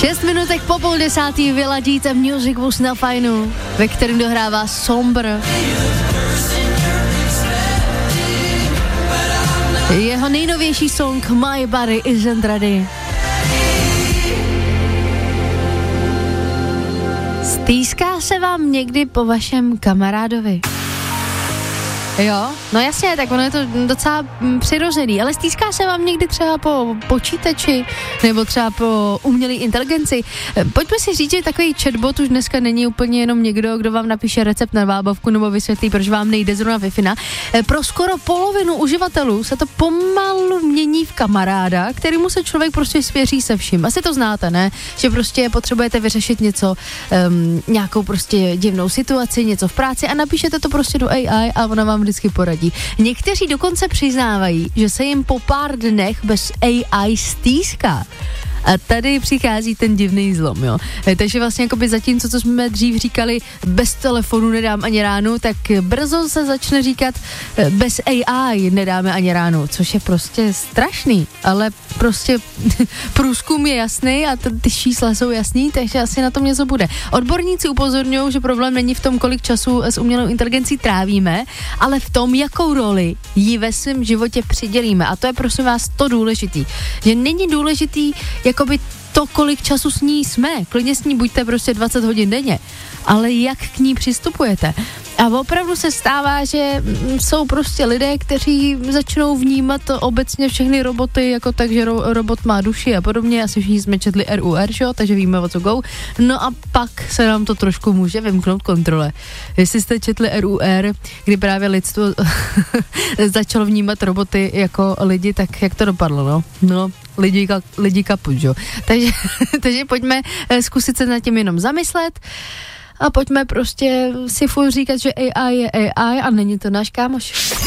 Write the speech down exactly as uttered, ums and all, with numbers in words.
Šest minutek po půl desátý vyladíte Music Bus na Fajnu, ve kterém dohrává Sombr. Jeho nejnovější song My Body Isn't Ready. Stýská se vám někdy po vašem kamarádovi? Jo, no jasně, tak ono je to docela přirozený, ale stýská se vám někdy třeba po počítači nebo třeba po umělé inteligenci. Pojďme si říct, že takový chatbot už dneska není úplně jenom někdo, kdo vám napíše recept na vábavku nebo vysvětlí, proč vám nejde zrovna Wi-Fi. Pro skoro polovinu uživatelů se to pomalu mění v kamaráda, kterému se člověk prostě svěří se vším. Asi to znáte, ne? Že prostě potřebujete vyřešit něco, um, nějakou prostě divnou situaci, něco v práci a napíšete to prostě do A I a ona vám vždycky poradí. Někteří dokonce přiznávají, že se jim po pár dnech bez A I stýská. A tady přichází ten divný zlom, jo. Takže vlastně jakoby zatímco, co jsme dřív říkali, bez telefonu nedám ani ránu, tak brzo se začne říkat bez A I nedáme ani ránu, což je prostě strašný, ale prostě průzkum je jasný a t- ty čísla jsou jasný, takže asi na tom něco bude. Odborníci upozorňují, že problém není v tom, kolik času s umělou inteligencí trávíme, ale v tom, jakou roli ji ve svém životě přidělíme. A to je prosím vás to důležitý, že není důležitý jakoby to, kolik času s ní jsme. Klidně s ní buďte prostě dvacet hodin denně, ale jak k ní přistupujete. A opravdu se stává, že jsou prostě lidé, kteří začnou vnímat obecně všechny roboty jako tak, že ro- robot má duši a podobně. Asi všichni jsme četli R U R, že jo? Takže víme, o co go. No a pak se nám to trošku může vymknout kontrole. Jestli jste četli R U R, kdy právě lidstvo začalo vnímat roboty jako lidi, tak jak to dopadlo, no? No, lidi, ka- lidi kapuť, jo? Takže, takže pojďme zkusit se nad tím jenom zamyslet. A pojďme prostě si furt říkat, že A I je A I a není to náš kámoš.